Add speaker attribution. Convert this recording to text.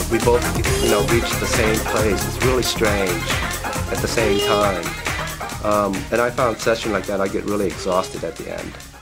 Speaker 1: we both, reach the same place. It's really strange at the same time. And I found a session like that, I get really exhausted at the end.